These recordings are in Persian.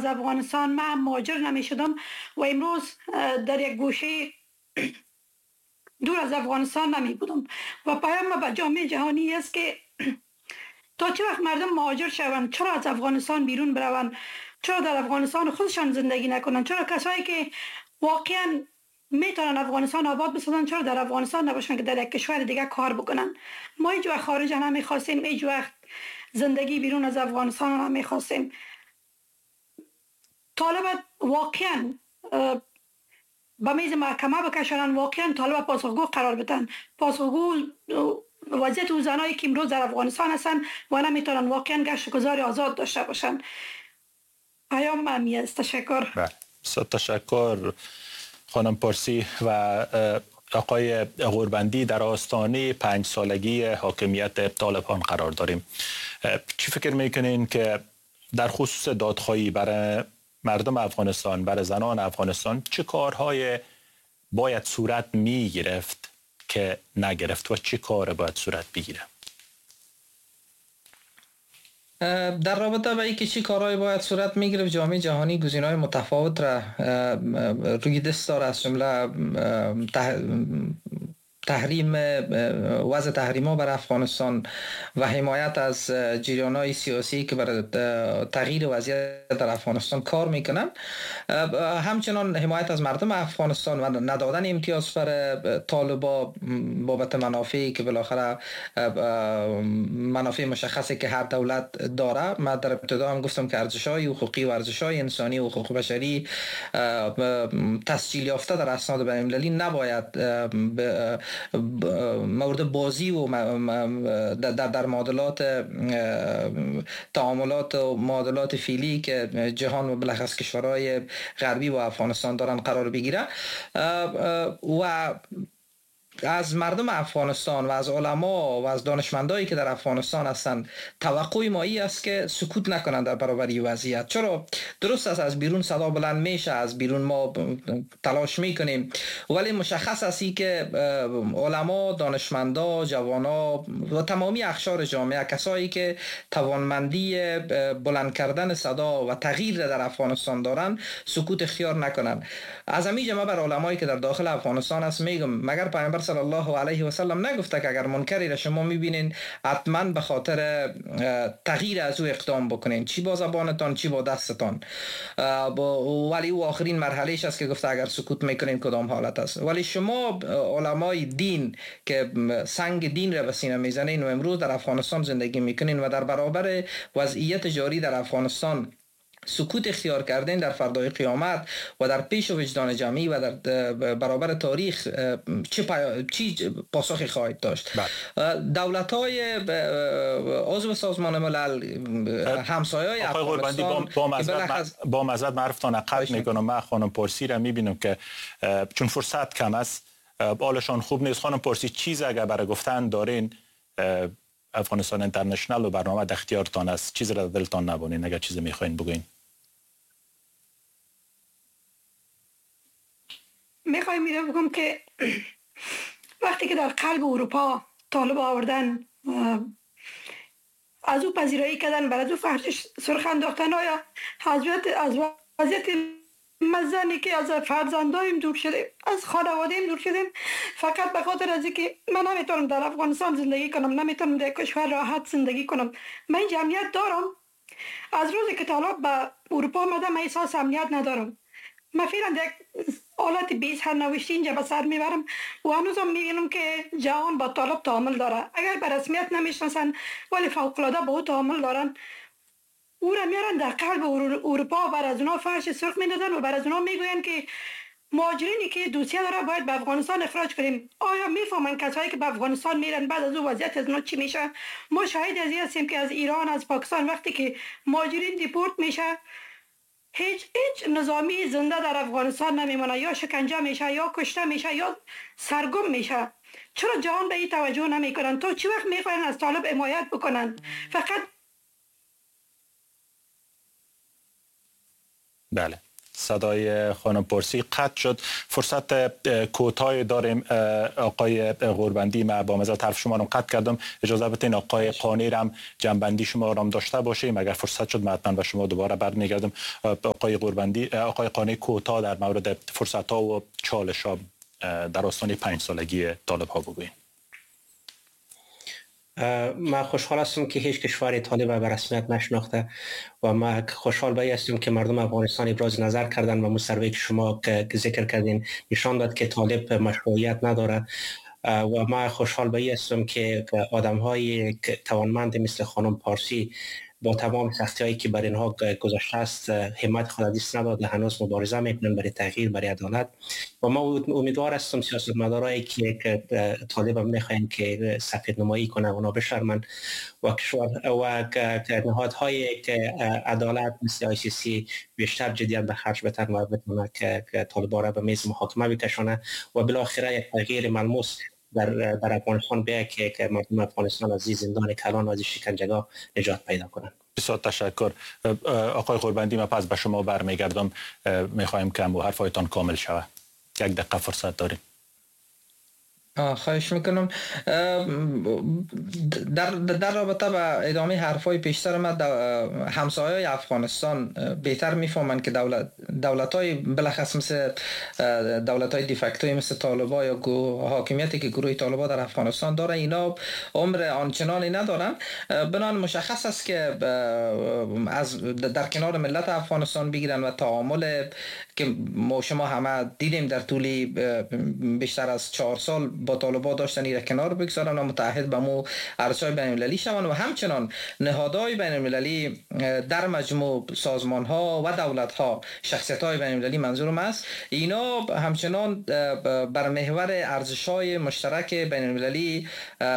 از افغانستان من مهاجر نمی شدم و امروز در یک گوشه دور از افغانستان نمی بودم و پیام به جامعه جهانی است که تا چه وقت مردم مهاجر شوند، چرا از افغانستان بیرون بروند، چرا در افغانستان خودشان زندگی نکنند، چرا کسایی که واقعا میتونن افغانستان آباد بسازن چرا در افغانستان نباشن که در یک کشور دیگه کار بکنن. ما هیچ وقت خارج نمیخواستیم، هیچ وقت زندگی بیرون از افغانستان نمیخواستیم. طالب واقعا به میز محکمه بکشن، واقعا طالب پاسخگو قرار بدن، پاسخگو وضعیت او زنایی که امروز در افغانستان هستن و نمیتونن واقعا گشت گذار آزاد داشته باشن. پیام همی است. تشکر. بله، تشکر خانم پارسی. و آقای غوربندی، در آستانه 5 سالگی حاکمیت طالبان قرار داریم. چی فکر میکنین که در خصوص دادخواهی برای مردم افغانستان، برای زنان افغانستان، چه کارهای باید صورت می گرفت که نگرفت و چه کار باید صورت بگیره؟ در رابطه با اینکه چه کارهایی باید صورت می گرفت، جامعه جهانی گزینه‌های متفاوت را روی دست داره، از جمله تحریم، وضع تحریم‌ها بر افغانستان و حمایت از جریان‌های سیاسی که برای تغییر وضعیت در افغانستان کار میکنن، همچنان حمایت از مردم افغانستان و ندادن امتیاز بر طالبا بابت منافعی که بالاخره منافع مشخصی که هر دولت داره. من در ابتدا هم گفتم که ارزش‌های حقوقی و ارزش‌های انسانی و حقوق بشری تسجیل یافته در اسناد بین‌المللی نباید مورد بازی و در معادلات تعاملات و معادلات فعلی که جهان و بالاخص کشورهای غربی و افغانستان دارن قرار بگیره. و از مردم افغانستان و از علما و از دانشمندایی که در افغانستان هستند توقع ما این است که سکوت نکنند در برابر این وضعیت. چرا درست است از بیرون صدا بلند میشه، از بیرون ما تلاش میکنیم، ولی مشخص است که علما، دانشمندا، جوانا و تمامی اقشار جامعه، کسایی که توانمندی بلند کردن صدا و تغییر در افغانستان دارن، سکوت اختیار نکنند. از همین جمله بر علمایی که در داخل افغانستان است میگم، مگر پیامبر صلی الله علیه و سلم نگفته که اگر منکری را شما میبینین حتما به خاطر تغییر از او اقدام بکنین، چی با زبانتان چی با دستتان. ولی او آخرین مرحلهش است که گفته اگر سکوت میکنین کدام حالت است. ولی شما علمای دین که سنگ دین را به سینه میزنین و امروز در افغانستان زندگی میکنین و در برابر وضعیت جاری در افغانستان سکوت اختیار کردن، در فردای قیامت و در پیش وجدان جمعی و در برابر تاریخ چی پاسخی خواهید داشت؟ دولت‌های عضو سازمان ملل، همسایه‌های افغانستان با مزد معرفتان قطع میکنم. من خانم پارسی را میبینم که چون فرصت کم است بالشان خوب نیست. خانم پارسی، چیز اگر برای گفتن دارین افغانستان اینترنشنال و برنامه در اختیارتان است، چیز را دلتان نبانین اگر چیز میخواین بگوین. میخوایم میره بگم که وقتی که در قلب اروپا طالب آوردن، از او پذیرایی کردن، بر از او فرشش سرخ انداختن، آیا از وضعیت مزنی که از فرزندایم دور شدیم، از خانواده‌ایم دور شدیم، فقط به خاطر از اینکه من نمیتونم در افغانستان زندگی کنم، نمیتونم در کشور راحت زندگی کنم. من این جمعیت دارم. از روزی که طالب به اروپا آمدم من احساس امنیت ندارم. من فعلا یک حالت بیس نوشتی اینجا به سر میبرم و هنوزم میبینم که جهان با طالب تعامل داره. اگر به رسمیت نمیشناسن ولی فوق‌العاده با او تعامل دارن، او را میارن در قلب اروپا، بر از اونا فرش سرخ میندازن و بر از اونا میگوین که مهاجرینی که دوسیه داره باید به افغانستان اخراج کنیم. آیا میفهمن کسایی که به افغانستان میرن بعد از او وضعیت از اونا چی میشه؟ ما شاهد از این هستیم که از ایران، از پاکستان وقتی که مهاجرین دیپورت میشه، هیچ نظامی زنده در افغانستان نمیمونه، یا شکنجه میشه یا کشته میشه یا سرگم میشه. چرا جهان به این توجه نمیکنن؟ تو چی وقت میخواین از طالب حمایت بکنن؟ فقط بله، صدای خانم پرسی قطع شد. فرصت کوتاهی داریم آقای غوربندی، من با مزه طرف شما رو قطع کردم، اجازه بدین آقای قانی هم جنبندی شما رو داشته باشیم، اگر فرصت شد حتما به شما دوباره برمیگردم. آقای غوربندی، آقای قانی کوتاه در مورد فرصت ها و چالش ها در آستانه 5 سالگی طالب ها بگوین. من خوشحال هستم که هیچ کشور طالب به رسمیت نشناخته و من خوشحال به هستم که مردم افغانستان ابراز نظر کردن و مصوبه که شما ذکر کردین نشان داد که طالب مشروعیت نداره و من خوشحال به هستم که آدم‌های توانمند مثل خانم پارسی با تمام سختی‌هایی که بر اینها گذشته است همت خود دست نداد، هنوز مبارزه میکنن برای تغییر، برای عدالت و ما امیدوار هستم سیاستمدارایی که طالب میخواین که سفید نمایی کنه اونا بشرمن و نهادهای عدالت مثل ICC بیشتر جدیت به خرج بتن و بتونه که طالب‌ها را به میز محاکمه بکشونه و بالاخره یک تغییر ملموس در افغانستان بیاید که مردم افغانستان از زندان کلان و از شکنجه‌ها نجات پیدا کنند. بسیار تشکر. آقای غوربندی، من پس به شما برمیگردم. میخوایم که حرفایتان کامل شود. 1 دقیقه فرصت داریم. خواهش میکنم. در رابطه با ادامه حرفای پیشتر من، همسایه‌های افغانستان بهتر میفهمند که دولت‌های بلخص مثل دولت‌های دیفکتوی مثل طالبان یا حاکمیتی که گروه طالبان در افغانستان داره، اینا عمر آنچنانی ندارن. بنابراین مشخص است که از در کنار ملت افغانستان بگیرن و تعامل که ما شما همه دیدیم در طول بیشتر از 4 سال با طالبان داشتن ایره کنار بگذارن و متحد به مو ارزش‌های بین‌المللی شوند و همچنان نهادهای بین‌المللی در مجموع سازمان‌ها و دولت‌ها، شخصیت‌های بین‌المللی منظورم است، اینا همچنان بر محور ارزش‌های مشترک بین‌المللی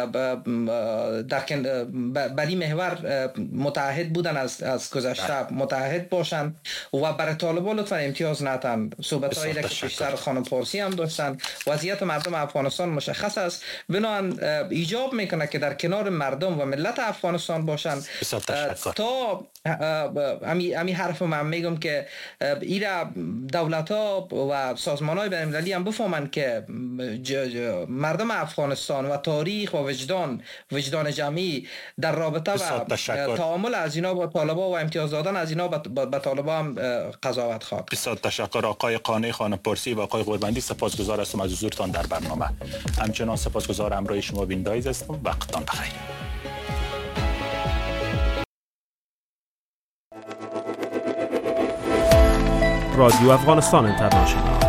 بر این محور متحد بودن، از گذشته متحد باشند و برای طالبان لطفاً امتیاز ندن. صحبت‌هایی که پیشتر خانم پارسی هم داشتن، وضعیت مردم افغانستان مشخص است، بنابراین ایجاب میکنه که در کنار مردم و ملت افغانستان باشن. تا امی حرف من میگم که ایرا دولت‌ها و سازمان‌های بین‌المللی هم بفهمن که مردم افغانستان و تاریخ و وجدان جمعی در رابطه و تعامل از اینا با طالبان و امتیاز دادن از اینا به طالبان هم قضاوت خواهد. بسیار تشکر آقای قانی، خانم پرسی و آقای غوربندی. سپاسگزار هستم از حضورتان در برنامه. همچنان سپاسگزار همراه شما بین‌دایز هستم. وقتتان بخیر. رادیو افغانستان اینترنشنال.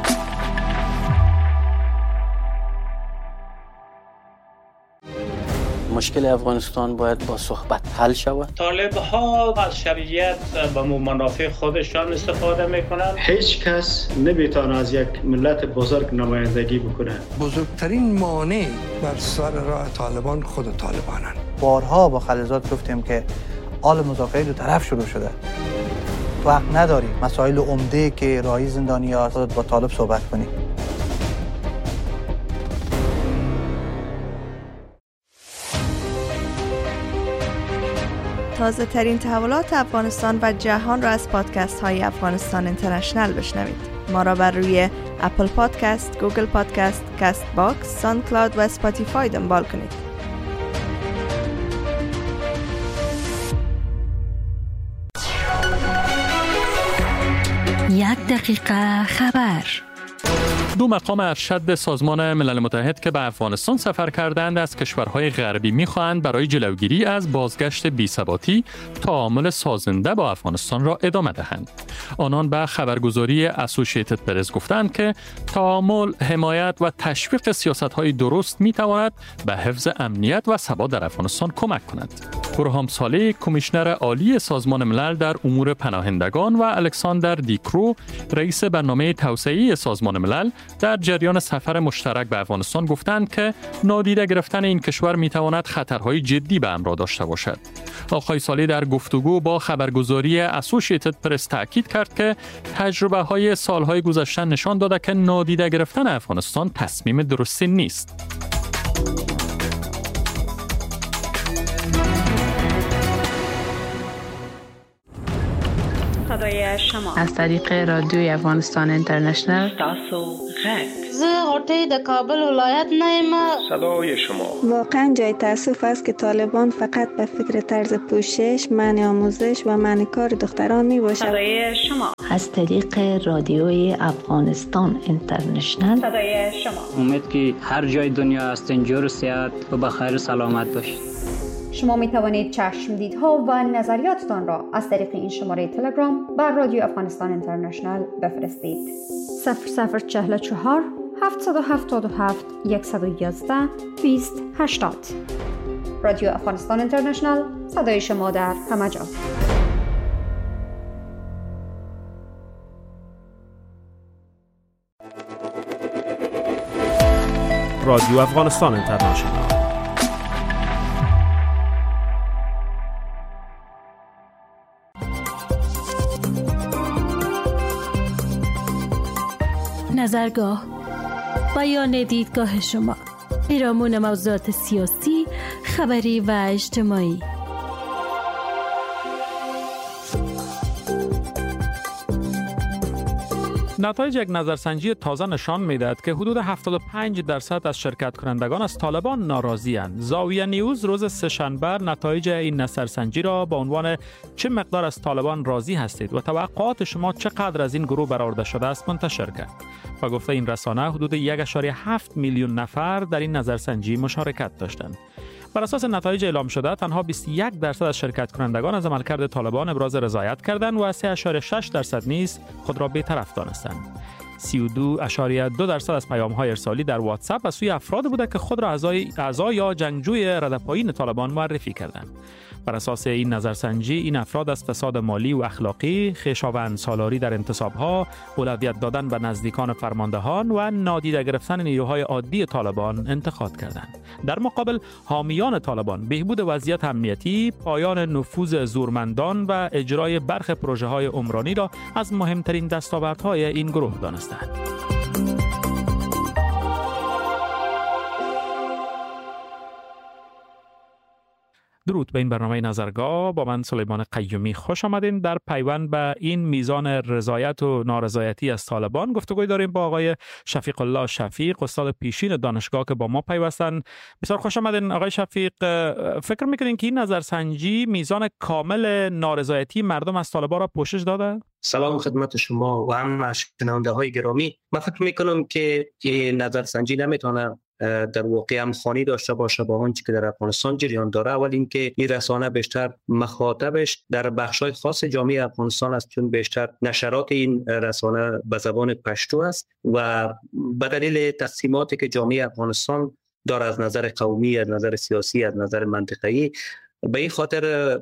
مشکل افغانستان باید با صحبت حل شود. طالب ها از شرعیت به منافع خودشان استفاده میکنند. هیچ کس نمیتونه از یک ملت بزرگ نمایندگی بکنه. بزرگترین مانع بر سر راه طالبان خود طالبانند. بارها با خلیلزاد گفتیم که آل مذاکره دو طرف شروع شده. وقت نداریم مسائل عمده که راهی زندانیان با طالب صحبت کنیم. تازه ترین تحولات افغانستان و جهان را از پادکست های افغانستان اینترنشنل بشنوید. ما را بر روی اپل پادکست، گوگل پادکست، کست باکس، ساوند کلاود و اسپاتیفای دنبال کنید. 1 دقیقه خبر. 2 مقام ارشد سازمان ملل متحد که به افغانستان سفر کردند از کشورهای غربی می‌خواهند برای جلوگیری از بازگشت بی‌ثباتی تعامل سازنده با افغانستان را ادامه دهند. آنان به خبرگزاری اسوسییتد پرس گفتند که تعامل، حمایت و تشویق سیاست‌های درست می‌تواند به حفظ امنیت و ثبات در افغانستان کمک کند. برهام صالح، کمیشنر عالی سازمان ملل در امور پناهندگان و الکساندر دیکرو، رئیس برنامه توسعه‌ای سازمان ملل، در جریان سفر مشترک به افغانستان گفتند که نادیده گرفتن این کشور میتواند خطرهای جدی به همراه داشته باشد. آقای صالح در گفتگو با خبرگزاری اسوسییتد پرس تاکید کرد که تجربه‌های سالهای گذشته نشان داده که نادیده گرفتن افغانستان تصمیم درستی نیست. صدای شما از طریق رادیوی افغانستان اینترنشنل. تاسو غږ زه غوټۍ د کابل ولایت نه یم. صدای شما. واقعا جای تأسف است که طالبان فقط به فکر طرز پوشش، منع آموزش و منع کار دختران می باشد. صدای شما. از طریق رادیوی افغانستان اینترنشنل. صدای شما. امید که هر جای دنیا هستین جور و صحت و بخیر و سلامت باشید. شما می توانید چشمدیدها و نظریاتتان را از طریق این شماره تلگرام بر رادیو افغانستان اینترنشنل بفرستید. 0044 777 111 2080. رادیو افغانستان اینترنشنل، صدای شما در همه جا. رادیو افغانستان اینترنشنل. نظرگاه، بیان دیدگاه شما، پیرامون موضوعات سیاسی، خبری و اجتماعی. نتایج یک نظرسنجی تازه نشان می‌دهد که حدود 75% از شرکت کنندگان از طالبان ناراضی اند. زاویه نیوز روز سه‌شنبه نتایج این نظرسنجی را با عنوان چه مقدار از طالبان راضی هستید و توقعات شما چقدر از این گروه برآورده شده است منتشر کرد. و گفته این رسانه حدود 1.7 میلیون نفر در این نظرسنجی مشارکت داشتند. بر اساس نتایج اعلام شده تنها 21% از شرکت کنندگان از عملکرد طالبان ابراز رضایت کردند و 3.6% نیز خود را بی‌طرف دانستند. 32.2% از پیام‌های ارسالی در واتساپ از سوی افراد بوده که خود را اعضای یا جنگجوی ردپایین طالبان معرفی کردند. بر اساس این نظرسنجی این افراد از فساد مالی و اخلاقی، خویشاوند سالاری در انتصاب‌ها، اولویت دادن به نزدیکان فرماندهان و نادیده گرفتن نیروهای عادی طالبان انتقاد کردند. در مقابل حامیان طالبان بهبود وضعیت امنیتی، پایان نفوذ زورمندان و اجرای برخی پروژه‌های عمرانی را از مهمترین دستاوردهای این گروه دانستند. درود به این برنامه نظرگاه. با من سلیمان قیومی خوش آمدین. در پیوند به این میزان رضایت و نارضایتی از طالبان گفتگوی داریم با آقای شفیق الله شفیق، استاد پیشین دانشگاه که با ما پیوستن. بسیار خوش آمدین آقای شفیق. فکر میکنین که این نظرسنجی میزان کامل نارضایتی مردم از طالبان را پوشش داده؟ سلام خدمت شما و هم شنونده های گرامی. من فکر میکنم که این نظرسنجی نمیتونه در واقع هم خانی داشته باشه با آنچه که در افغانستان جریان داره. اول اینکه این رسانه بیشتر مخاطبش در بخش‌های خاص جامعه افغانستان است، چون بیشتر نشرات این رسانه به زبان پشتو است و به دلیل تصمیماتی که جامعه افغانستان داره از نظر قومی، از نظر سیاسی، از نظر منطقه‌ای، به این خاطر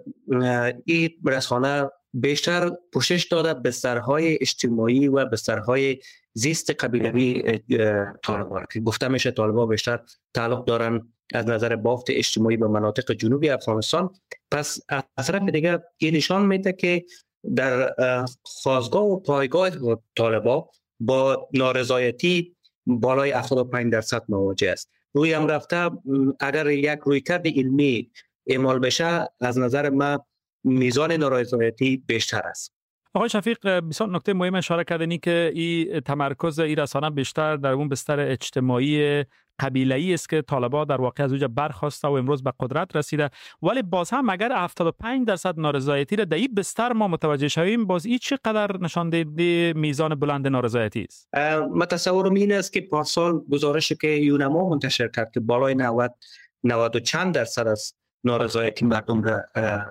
این رسانه بیشتر پوشش داده به بسترهای اجتماعی و بسترهای زیست قبیلوی طالبان که گفته میشه طالبان بیشتر تعلق دارن از نظر بافت اجتماعی به مناطق جنوبی افغانستان. پس از طرف دیگه این نشان میده که در خاستگاه و پایگاه طالبان با نارضایتی بالای 75% مواجه است. روی هم رفته اگر یک رویکرد علمی اعمال بشه از نظر من میزان نارضایتی بیشتر است. آقای شفیق، بسیار نکته مهم اشاره کردنی که این تمرکز این رسانه بیشتر در اون بستر اجتماعی قبیله‌ای است که طالبان در واقع از اونجا برخاسته و امروز به قدرت رسیده، ولی باز هم اگر 75% نارضایتی را در این بستر ما متوجه شویم، باز این چقدر نشان دهنده میزان بلند نارضایتی است؟ من تصورم این است که پارسال گزارشی که یونما منتشر کرد که بالای 90 و چند درصد از نارضایتی مردم را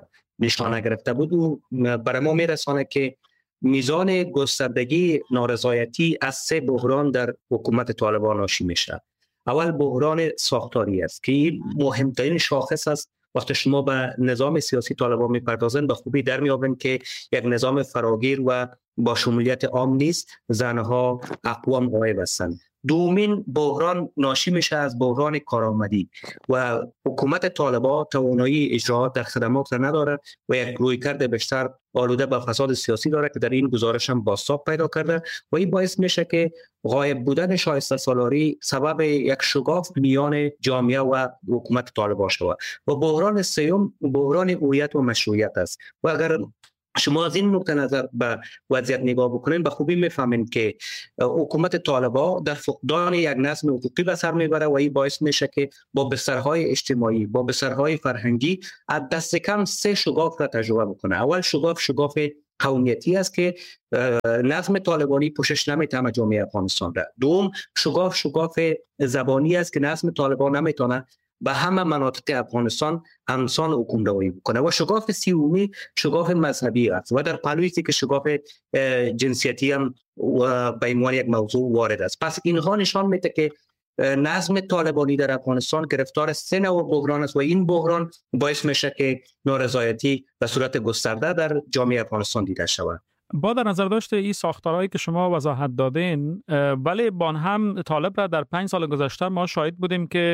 نشانه گرفته بود و برای ما میرسانه که میزان گستردگی نارضایتی از 3 بحران در حکومت طالبان ناشی میشه. اول بحران ساختاری است که این مهمترین شاخص است. وقتی شما به نظام سیاسی طالبان میپردازن به خوبی در میابین که یک نظام فراگیر و با شمولیت عام نیست، زنها اقوام غایب هستند. دومین بحران ناشی میشه از بحران کارآمدی و حکومت طالبان توانایی اجراات در خدمات را نداره و یک رویکرد بیشتر آلوده به فساد سیاسی داره که در این گزارش هم بازتاب پیدا کرده و این باعث میشه که غایب بودن شایسته سالاری سبب یک شگاف میان جامعه و حکومت طالبان شود. و بحران سوم بحران هویت و مشروعیت است و اگر شما از این نقطه نظر به وضعیت نگاه بکنین به خوبی میفهمین که حکومت طالبان در فقدان یک نظم حقوقی به سر میبره و این باعث میشه که با بسترهای اجتماعی، با بسترهای فرهنگی از دست کم 3 شگاف را تجربه بکنه. اول شگاف قومیتی است که نظم طالبانی پوشش نمیتونه جامعه افغانستان را. دوم شگاف زبانی است که نظم طالبان نمیتونه به همه مناطق افغانستان همسان حکومت‌داری بکنه. و شگاف سومی شگاف مذهبی است و در پهلوی که شگاف جنسیتی هم به عنوان یک موضوع وارد است. پس اینها نشان میده که نظم طالبانی در افغانستان گرفتار 3 نوع بحران است و این بحران باعث میشه که نارضایتی به صورت گسترده در جامعه افغانستان دیده شود. با در نظر داشته این ساختارهایی که شما وضاحت دادین، ولی با هم طالب را در 5 سال گذشته ما شاهد بودیم که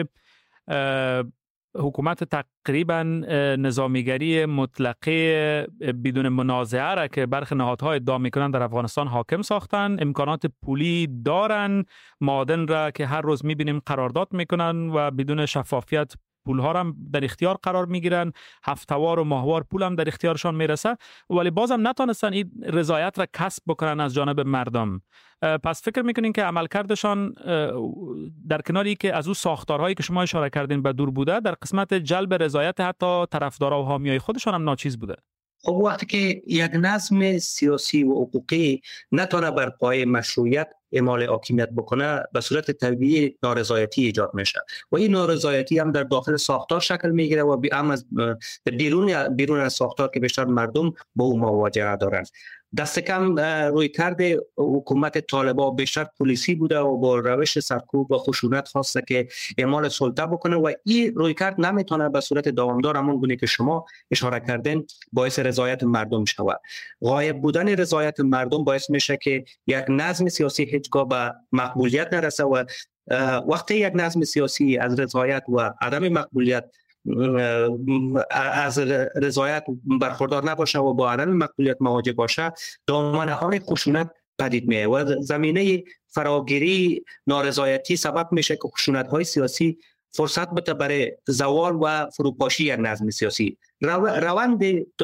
حکومت تقریبا نظامیگری مطلقه بدون منازعه را که برخی نهادها ادعا میکنند در افغانستان حاکم ساختن، امکانات پولی دارن، معادن را که هر روز میبینیم قرارداد میکنن و بدون شفافیت پولها هم در اختیار قرار میگیرن، هفتوار و ماهوار پول هم در اختیارشان میرسه، ولی بازم نتونستن این رضایت را کسب بکنن از جانب مردم. پس فکر میکنین که عملکردشان در کناری که از اون ساختارهایی که شما اشاره کردین به دور بوده، در قسمت جلب رضایت حتی طرفدارا و حامیای خودشان هم ناچیز بوده؟ خب وقتی که یک نظم سیاسی و حقوقی نتونه بر پای مشروعیت اعمال حاکمیت بکنه، به صورت طبیعی نارضایتی ایجاد میشه و این نارضایتی هم در داخل ساختار شکل میگیره و هم از بیرون از ساختار که بیشتر مردم با اون مواجهه دارن. دست کم روی کرده حکومت طالبان بیشتر پلیسی بوده و با روش سرکوب و خشونت خواسته که اعمال سلطه بکنه و این روی کرد نمیتونه به صورت دوامدار همون گونه که شما اشاره کردین باعث رضایت مردم شود. غایب بودن رضایت مردم باعث میشه که یک نظم سیاسی هیچگاه به مقبولیت نرسه و وقتی یک نظم سیاسی از رضایت و عدم مقبولیت از رضایت برخوردار نباشه و با عدم مقبولیت مواجه باشه، دامنه‌های خشونت پدید میاد و زمینه فراگیری نارضایتی سبب میشه که خشونت‌های سیاسی فرصت بده برای زوال و فروپاشی یک نظم سیاسی. روند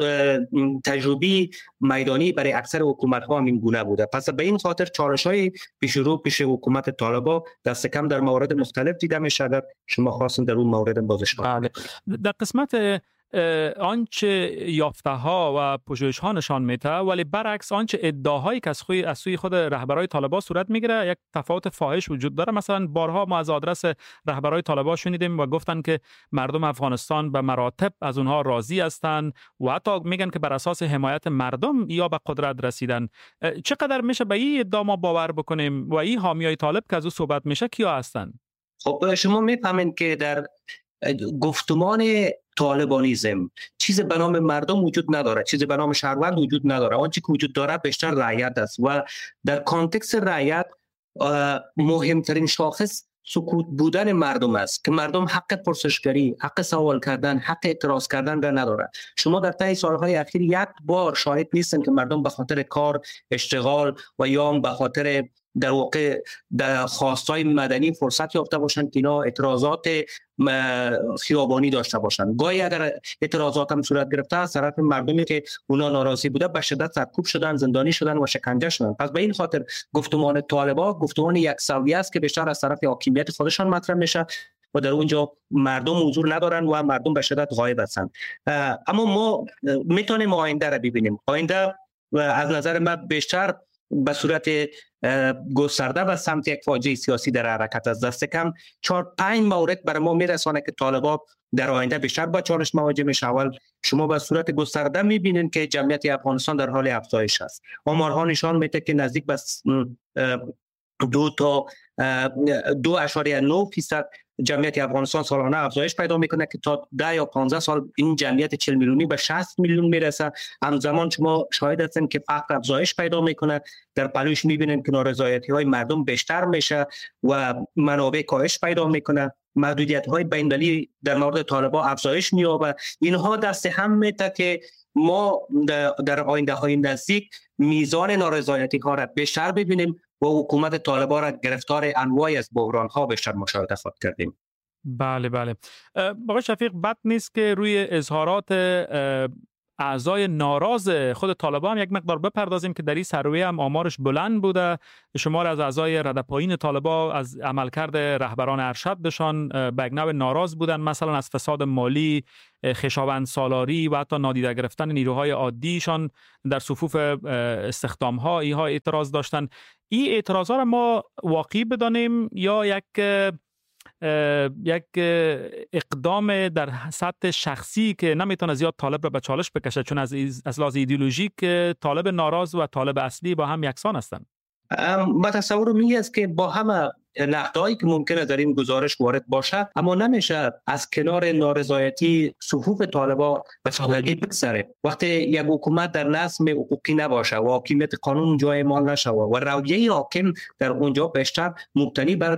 تجربی میدانی برای اکثر حکومت‌ها هم این گونه بوده. پس به این خاطر چالش‌های پیش حکومت طالبان دست کم در موارد مختلف دیده میشه. در شما خواستین در اون مورد بازش کنید. در قسمت آنچه یافته ها و پژوهش ها نشان میده، ولی برعکس آنچه ادعاهایی که از سوی خود رهبرای طالبان صورت میگیره یک تفاوت فاحش وجود داره. مثلا بارها ما از آدرس رهبرای طالبان شنیدیم و گفتن که مردم افغانستان به مراتب از اونها راضی هستند و حتی میگن که بر اساس حمایت مردم یا به قدرت رسیدن. چقدر میشه به این ادعا ما باور بکنیم و این حامیای طالب که از او صحبت میشه کیا هستن؟ خب شما میفهمین که در گفتمان طالبانیزم چیز به نام مردم وجود نداره، چیز به نام شهروند وجود نداره. آنچه که وجود داره بیشتر رعیت است و در کانتکست رعیت مهمترین شاخص سکوت بودن مردم است که مردم حق پرسشگری، حق سوال کردن، حق اعتراض کردن را نداره. شما در طی سالهای اخیر یک بار شاهد نیستن که مردم به خاطر کار، اشتغال و یا به خاطر در واقع در خواستای مدنی فرصت یافته باشند که اینا اعتراضات خیابانی داشته باشند. گاهی اگر اعتراضات هم صورت گرفته از طرف مردمی که اونا ناراضی بوده به شدت سرکوب شدن، زندانی شدن و شکنجه شدن. پس به این خاطر گفتمان طالبان گفتمان یکسویه است که بیشتر از طرف حاکمیت خودشان مطرح میشه و در اونجا مردم حضور ندارن و مردم به شدت غایب هستند. اما ما میتونیم آینده را ببینیم. آینده از نظر من بیشتر به صورت گسترده و سمت یک فاجعه سیاسی در حرکت از دست کم 4-5 مورد برای ما میرسانه که طالبان در آینده بیشتر با چالش مواجه میشه. اول شما به صورت گسترده میبینید که جمعیت افغانستان در حال افزایش است. آمارها نشان میده که نزدیک به 2.9% جمعیت افغانستان سالانه افزایش پیدا میکنه که تا 10 یا 15 سال این جمعیت 40 میلیونی به 60 میلیون میرسه. همزمان شما شاهد هستین که فقر افزایش پیدا میکنه. در پلوش میبینیم که نارضایتی های مردم بیشتر میشه و منابع کاهش پیدا میکنه. محدودیت های بین‌المللی در مورد طالبان افزایش مییابه. اینها دست هم میده که ما در آینده های نزدیک میزان نارضایتی ها را بیشتر ببینیم و حکومت طالبان را گرفتار انواعی از بحران ها بیشتر مشاهده خواهد کردیم. بله. آقای شفیق، بد نیست که روی اظهارات اعضای ناراض خود طالبان یک مقدار بپردازیم که در این سروی هم آمارش بلند بوده. شمار از اعضای رده پایین طالبان از عملکرد رهبران ارشدشان به یک نوع ناراض بودن، مثلا از فساد مالی، خویشاوند سالاری و حتی نادیده گرفتن نیروهای عادیشان در صفوف استخدام‌ها اینها اعتراض داشتن. این اعتراضات را ما واقعی بدانیم یا یک اقدام در سطح شخصی که نمیتونه زیاد طالب را به چالش بکشه، چون از لحاظ ایدئولوژیک طالب ناراض و طالب اصلی با هم یکسان هستند؟ ما تصورم این است که با همه نقدایی که ممکنه در این گزارش وارد باشه، اما نمیشه از کنار نارضایتی صفوف طالبان به سادگی بگذره. وقتی یک حکومت در نظم حقوقی نباشه و حاکمیت قانون جای ما نشه و رویه حاکم در اونجا بیشتر مبتنی بر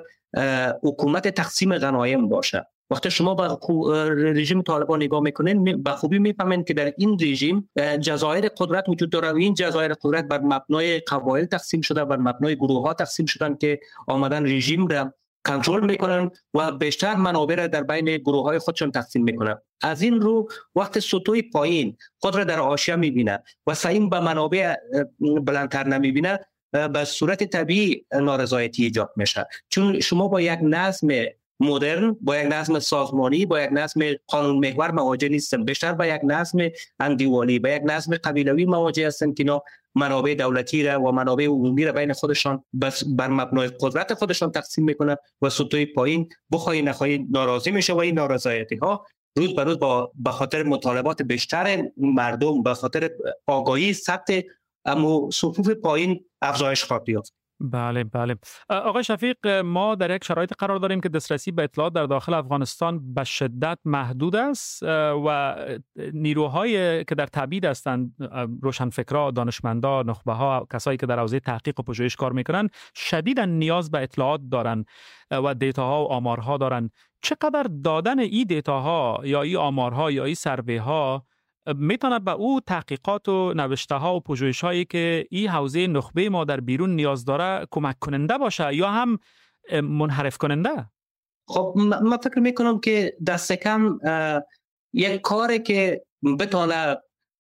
حکومت تقسیم غنایم باشه، وقتی شما به رژیم طالبان نگاه میکنین به خوبی میفهمین که در این رژیم جزایر قدرت وجود داره و این جزایر قدرت بر مبنای قبایل تقسیم شده، بر مبنای گروه ها تقسیم شدن که آمدن رژیم را کنترل میکنن و بیشتر منابع را در بین گروه های خودشون تقسیم میکنن. از این رو وقت سطوح پایین خود را در حاشیه میبینه و سعیم به منابع بلندتر نمیبینه، به صورت طبیعی نارضایتی ایجاد میشه، چون شما با یک نظم مدرن، با یک نظم سازمانی، با یک نظم قانون محور مواجه نیستن، بیشتر با یک نظم اندیوالی، با یک نظم قبیلوی مواجه هستن که اینا منابع دولتی را و منابع عمومی را بین خودشان بر مبنای قدرت خودشان تقسیم میکنن و سطوح پایین بخوای نخوای ناراضی میشه و این نارضایتی ها روز به روز به خاطر مطالبات بیشتر مردم، به خاطر آگاهی سطح اما صفوف پایین افزایش خواهد یافت. بله. آقای شفیق، ما در یک شرایط قرار داریم که دسترسی به اطلاعات در داخل افغانستان به شدت محدود است و نیروهایی که در تبعید هستند، روشنفکرها، دانشمندا، نخبه‌ها، کسایی که در حوزه تحقیق و پژوهش کار میکنن، شدیداً نیاز به اطلاعات دارن و دیتاها و آمارها دارن. چقدر دادن این دیتاها یا این آمارها یا این سروی‌ها میتونه به او تحقیقات و نوشته ها و پژوهش هایی که این حوزه نخبه ما در بیرون نیاز داره کمک کننده باشه یا هم منحرف کننده؟ خب من فکر میکنم که دست کم یک کاری که بتونه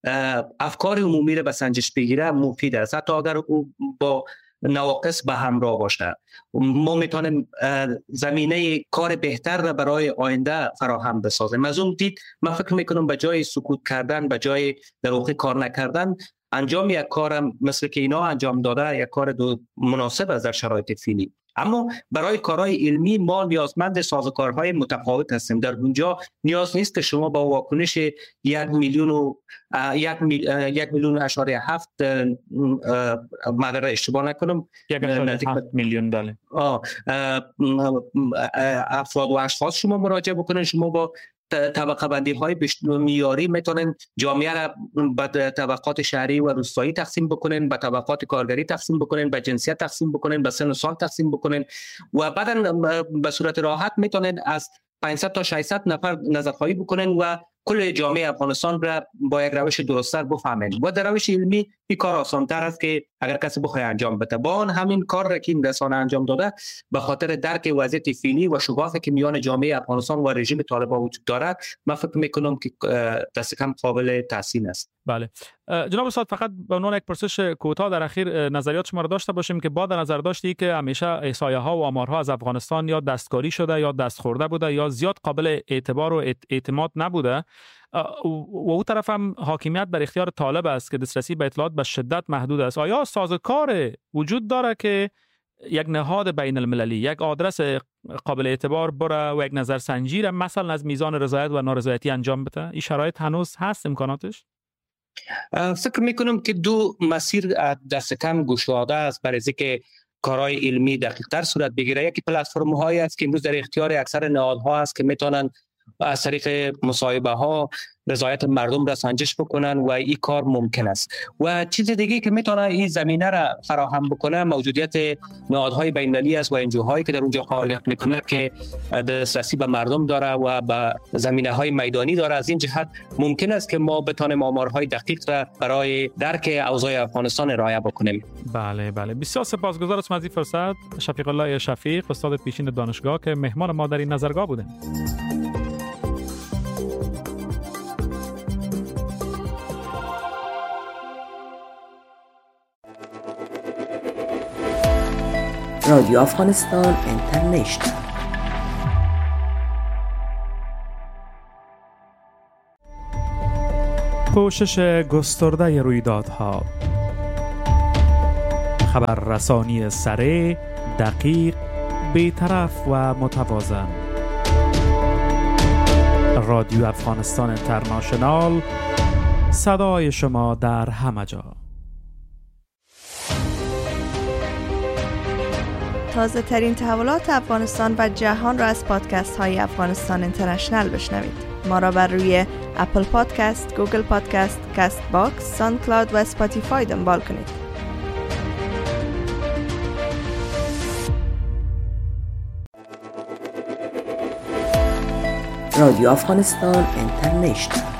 افکار عمومی رو به سنجش بگیره مفید است، حتی اگر او با نواقص به همراه باشه. ما میتونیم زمینه کار بهتر را برای آینده فراهم بسازیم. از اون دید من فکر میکنم به جای سکوت کردن، به جای در واقع کار نکردن، انجام یک کارم مثل که اینا انجام داده یک کار مناسب است در شرایط فعلی. اما برای کارهای علمی ما نیازمند سازوکارهای متفاوت هستیم. در اونجا نیاز نیست که شما با واکنش 1 میلیون اشاره 7 مدر اشتباه نکنم 1.7 میلیون بله افراد و اشخاص شما مراجعه بکنن. شما با طبقه بندی های معیاری میتونن جامعه را به طبقات شهری و روستایی تقسیم بکنن، به طبقات کارگری تقسیم بکنن، به جنسیت تقسیم بکنن، به سن و سال تقسیم بکنن و بعدا به صورت راحت میتونن از 500 تا 600 نفر نظرخواهی بکنن و کل جامعه افغانستان را با یک روش درست‌تر بفهمن و در روش علمی این کار آسان‌تر است که اگر کسی بخواد انجام بده. با آن همین کار را که این رسانه انجام داده به خاطر درک وضعیت فعلی و شگافی که میان جامعه افغانستان و رژیم طالبان وجود دارد، من فکر میکنم که دست کم قابل تحسین است. بله جناب استاد، فقط به عنوان یک پرسش کوتاه در اخیر نظریات شما را داشته باشیم که با در نظر داشتی که همیشه احصایه ها و آمارها از افغانستان یا دستکاری شده یا دست خورده بوده یا زیاد قابل اعتبار و اعتماد نبوده و او طرف هم حاکمیت در اختیار طالب است که دسترسی به اطلاعات به شدت محدود است، آیا سازوکار وجود داره که یک نهاد بین المللی، یک آدرس قابل اعتبار بره و یک نظرسنجی را مثلا از میزان رضایت و نارضایتی انجام بده؟ این شرایط هنوز هست امکاناتش؟ فکر میکنم که دو مسیر دست کم گشاده است برای اینکه کارهای علمی دقیق‌تر صورت بگیره. یکی پلتفرم هایی است که امروز در اختیار اکثر نهادها است که میتونن از طریق مصاحبه ها رضایت مردم را سنجش بکنن و این کار ممکن است. و چیز دیگه که میتونه این زمینه را فراهم بکنه موجودیت نهادهای بین‌المللی است و انجوهایی که در اونجا فعالیت میکنه که دسترسی به مردم داره و به زمینه‌های میدانی داره. از این جهت ممکن است که ما بتونیم آمارهای دقیق را برای درک اوضاع افغانستان ارائه بکنیم. بله بسیار سپاسگزارم از این فرصت. شفیق الله شفیق، استاد پیشین دانشگاه که مهمان ما در این نظرگاه بودند. رادیو افغانستان اینترنشنال. پوشش گسترده رویدادها، خبررسانی سریع، دقیق، بی‌طرف و متوازن. رادیو افغانستان اینترنشنال، صدای شما در همه جا. تازه ترین تحولات افغانستان و جهان را از پادکست های افغانستان اینترنشنل بشنوید. ما را بر روی اپل پادکست، گوگل پادکست، کست باکس، ساند کلاود و اسپاتیفای دنبال کنید. رادیو افغانستان اینترنشنال.